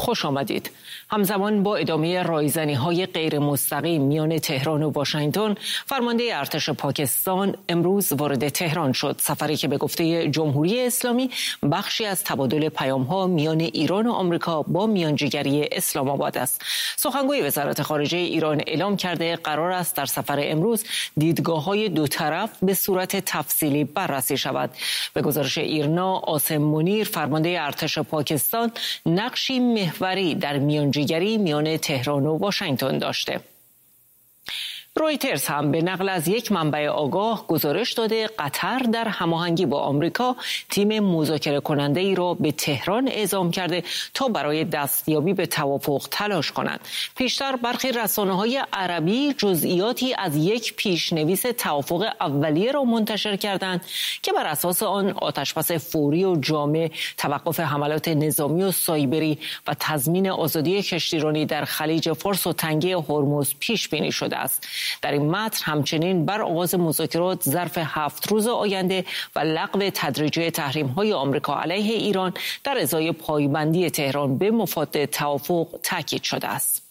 خوش آمدید. همزمان با ادامه رایزنی‌های غیر مستقیم میان تهران و واشنگتن، فرمانده ارتش پاکستان امروز وارد تهران شد. سفری که به گفته جمهوری اسلامی بخشی از تبادل پیام‌ها میان ایران و آمریکا با میانجیگری اسلام آباد است. سخنگوی وزارت خارجه ایران اعلام کرده قرار است در سفر امروز دیدگاه‌های دو طرف به صورت تفصیلی بررسی شود. به گزارش ایرنا، عاصم منیر فرمانده ارتش پاکستان نقشی محوری در میانجیگری میان تهران و واشنگتن داشته. رویترز هم به نقل از یک منبع آگاه گزارش داده قطر در هماهنگی با آمریکا تیم مذاکره کننده ای را به تهران اعزام کرده تا برای دستیابی به توافق تلاش کنند. پیشتر برخی رسانه‌های عربی جزئیاتی از یک پیشنویس توافق اولیه را منتشر کردند که بر اساس آن آتشبس فوری و جامع، توقف حملات نظامی و سایبری و تضمین آزادی کشتیرانی در خلیج فارس و تنگه هرمز پیش بینی شده است. در این متن همچنین بر آغاز مذاکرات ظرف 7 روز آینده و لغو تدریجی تحریم‌های آمریکا علیه ایران در ازای پایبندی تهران به مفاد توافق تاکید شده است.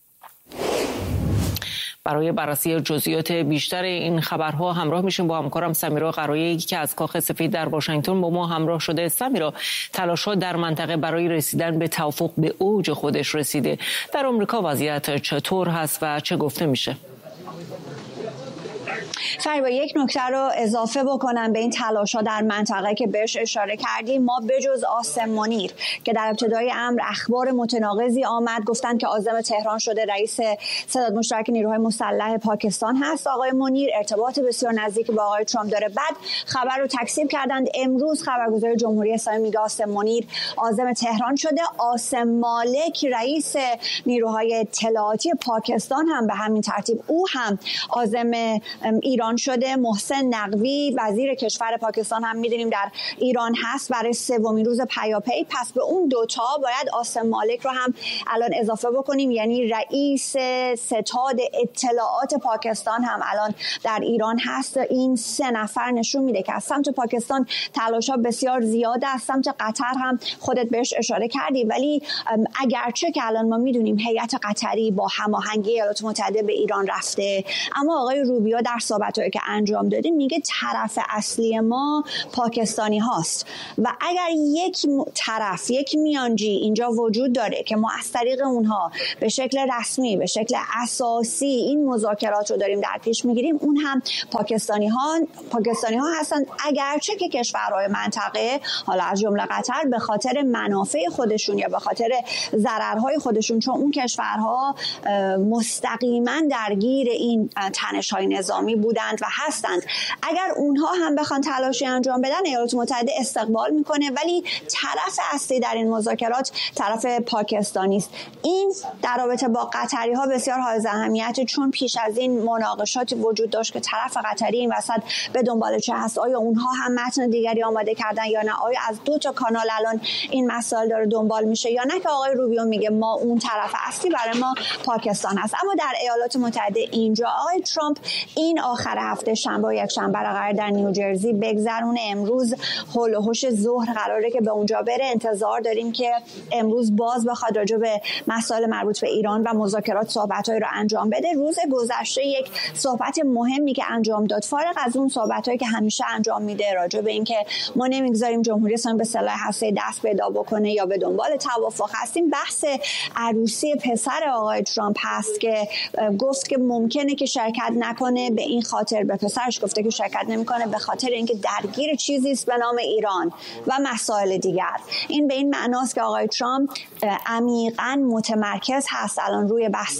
برای بررسی جزئیات بیشتر این خبرها همراه میشیم با همکارم سمیرا قرایی که از کاخ سفید در واشنگتن با ما همراه شده. سمیرا، تلاش‌ها در منطقه برای رسیدن به توافق به اوج خودش رسیده. در آمریکا وضعیت چطور هست و چه گفته میشه؟ فریبا، یک نکته رو اضافه بکنم به این تلاش‌ها در منطقه که بهش اشاره کردیم. ما بجز عاصم منیر که در ابتدای امر اخبار متناقضی آمد، گفتن که عازم تهران شده رئیس ستاد مشترک نیروهای مسلح پاکستان هست. آقای منیر ارتباط بسیار نزدیک با آقای ترامپ داره. بعد خبر رو تکذیب کردند. امروز خبرگزاری جمهوری اسلامی میگه عاصم منیر عازم تهران شده. عاصم مالک رئیس نیروهای اطلاعاتی پاکستان هم به همین ترتیب او هم عازم ایران شده. محسن نقوی وزیر کشور پاکستان هم میدونیم در ایران هست برای سومین روز پیاپی. پس به اون دوتا باید عاصم مالک رو هم الان اضافه بکنیم، یعنی رئیس ستاد اطلاعات پاکستان هم الان در ایران هست. این 3 نفر نشون میده که از سمت پاکستان تلاش‌ها بسیار زیاده. از سمت قطر هم خودت بهش اشاره کردی، ولی اگرچه که الان ما میدونیم هیئت قطری با هماهنگی ایالات متحده به ایران رفته، اما آقای روبیو در صحبت‌هایی که انجام دادیم میگه طرف اصلی ما پاکستانی هاست و اگر یک طرف، یک میانجی اینجا وجود داره که ما از طریق اونها به شکل رسمی، به شکل اساسی این مذاکرات رو داریم در پیش میگیریم، اون هم پاکستانی ها هستن. اگرچه که کشورهای منطقه، حالا از جمله قطر، به خاطر منافع خودشون یا به خاطر ضررهای خودشون، چون اون کشورها مستقیما درگیر این تنش‌های نظامی بودند و هستند، اگر اونها هم بخوان تلاشی انجام بدن ایالات متحده استقبال میکنه، ولی طرف اصلی در این مذاکرات طرف پاکستانی است. این در رابطه با قطری ها بسیار حائز اهمیته، چون پیش از این مناقشاتی وجود داشت که طرف قطری این وسط به دنبال چه هست. آیا اونها هم متن دیگری آماده کردن یا نه؟ آیا از 2 تا کانال الان این مسائل داره دنبال میشه یا نه؟ که آقای روبیو میگه ما اون طرف اصلی برای ما پاکستان هست. اما در ایالات متحده اینجا آقای ترامپ این آخر هفته شنبه و یکشنبه را قرار در نیوجرسی بگذرونه. امروز هول و هوش ظهر قراره که به اونجا بره. انتظار داریم که امروز باز بخواد راجع به مسائل مربوط به ایران و مذاکرات صحبت‌هایی رو انجام بده. روز گذشته یک صحبت مهمی که انجام داد، فارغ از اون صحبت‌هایی که همیشه انجام میده راجع به اینکه ما نمیگذاریم جمهوری اسلامی به سلاح هسته دست پیدا بکنه یا به دنبال توافق هستیم، بحث عروسی پسر آقای ترامپ هست که گفت که ممکنه که شرکت نکنه. به این خاطر به پسرش گفته که شرکت نمیکنه به خاطر اینکه درگیر چیزی است به نام ایران و مسائل دیگر. این به این معناست که آقای ترامپ عمیقاً متمرکز هست الان روی بحث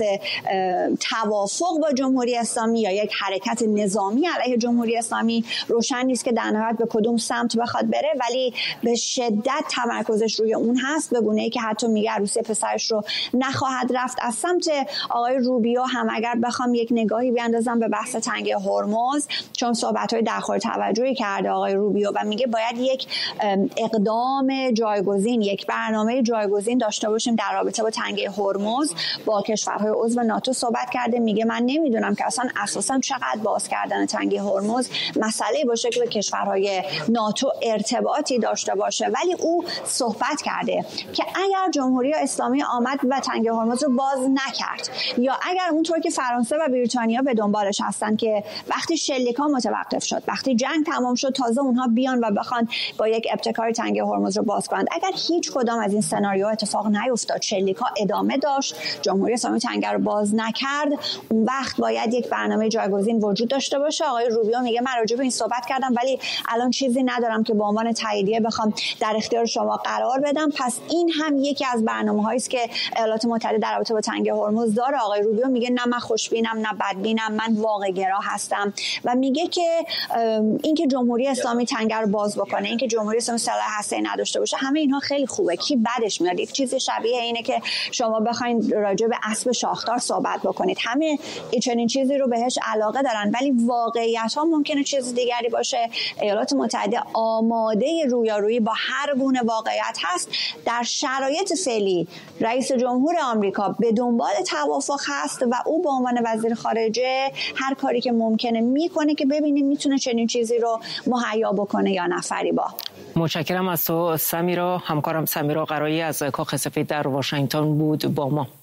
توافق با جمهوری اسلامی یا یک حرکت نظامی علیه جمهوری اسلامی. روشن نیست که در نهایت به کدوم سمت بخواد بره، ولی به شدت تمرکزش روی اون هست، به گونه‌ای که حتی میگه عروسی پسرش رو نخواهد رفت. از سمت آقای روبیو هم اگر بخوام یک نگاهی بیاندازم به بحث تنگه هرمز، چون صحبت‌های درخور توجهی کرده آقای روبیو و میگه باید یک اقدام جایگزین، یک برنامه جایگزین داشته باشیم در رابطه با تنگه هرمز. با کشورهای عضو ناتو صحبت کرده، میگه من نمیدونم که اصلا اساسا چقدر باز کردن تنگه هرمز مسئله باشه که به کشورهای ناتو ارتباطی داشته باشه، ولی او صحبت کرده که اگر جمهوری اسلامی آمد و تنگه هرمز رو باز نکرد، یا اگر اونطور که فرانسه و بریتانیا به دنبالش هستن که وقتی شلیک‌ها متوقف شد، وقتی جنگ تمام شد، تازه اونها بیان و بخوان با یک ابتکار تنگه هرمز رو باز کنند، اگر هیچ کدام از این سناریوها اتفاق نیفتاد، شلیک‌ها ادامه داشت، جمهوری اسلامی تنگه رو باز نکرد، اون وقت باید یک برنامه جایگزین وجود داشته باشه. آقای روبیو میگه من راجع به این صحبت کردم ولی الان چیزی ندارم که به عنوان تاییدیه بخوام در اختیار شما قرار بدم. پس این هم یکی از برنامه‌هایی است که ایالات متحده در رابطه با تنگه هرمز داره. آقای روبیو میگه نه من خوشبینم نه بدبینم، من واقع‌گرا هستم و میگه که اینکه جمهوری اسلامی تنگه رو باز بکنه، اینکه جمهوری اسلامی سلاح هسته‌ای نداشته باشه، همه اینها خیلی خوبه. کی بعدش میاد؟ یک چیز شبیه اینه که شما بخواید راجع به اسب شاخدار صحبت بکنید. همه چنین چیزی رو بهش علاقه دارن، ولی واقعیت‌ها ممکنه چیز دیگری باشه. ایالات متحده آماده رویارویی با هر گونه واقعیت هست. در شرایط فعلی رئیس جمهور آمریکا به دنبال توافق هست و او به عنوان وزیر خارجه هر کاری که ممکنه میکنه که ببینیم میتونه چنین چیزی رو مهیا بکنه یا نه. فریبا، متشکرم از تو سمیرا. همکارم سمیرا قرایی از کاخ سفید در واشنگتن بود با ما.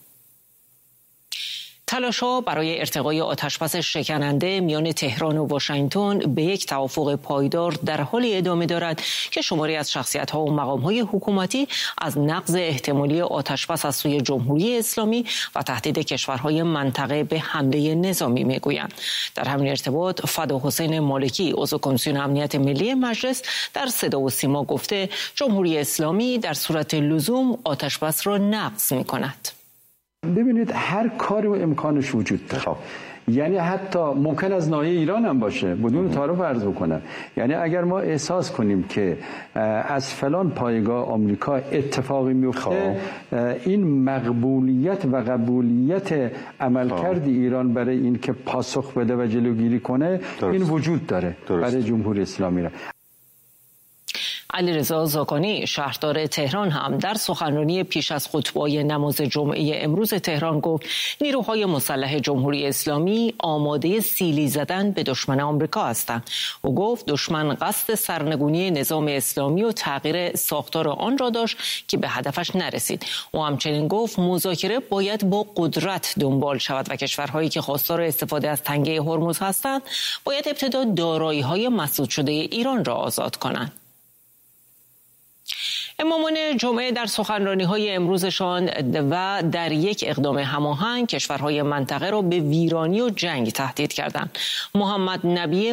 تلاش‌ها برای ارتقای آتشبس شکننده میان تهران و واشنگتن به یک توافق پایدار در حال ادامه دارد که شماری از شخصیت‌ها و مقام‌های حکومتی از نقض احتمالی آتشبس از سوی جمهوری اسلامی و تهدید کشورهای منطقه به حمله نظامی میگویند. در همین ارتباط فداحسین مالکی عضو کمیسیون امنیت ملی مجلس در صدا و سیما گفته جمهوری اسلامی در صورت لزوم آتشبس را نقض می‌کند. ببینید هر کاری و امکانش وجود داره. یعنی حتی ممکن از ناحیه ایران هم باشه، بدون تعارف عرض بکنم. یعنی اگر ما احساس کنیم که از فلان پایگاه آمریکا اتفاقی میفته، این مقبولیت و قبولیت عملکرد ایران برای این که پاسخ بده و جلوگیری کنه این وجود داره برای جمهوری اسلامی. علیرضا زاکانی شهردار تهران هم در سخنرانی پیش از خطبه نماز جمعه امروز تهران گفت نیروهای مسلح جمهوری اسلامی آماده سیلی زدن به دشمن آمریکا هستند. او گفت دشمن قصد سرنگونی نظام اسلامی و تغییر ساختار آن را داشت که به هدفش نرسید. او همچنین گفت مذاکره باید با قدرت دنبال شود و کشورهایی که خواستار استفاده از تنگه هرمز هستند باید ابتدا دارایی‌های مسدود شده ایران را آزاد کنند. امامان جمعه در سخنرانی‌های امروزشان و در یک اقدام هماهنگ کشورهای منطقه را به ویرانی و جنگ تهدید کردند. محمد نبی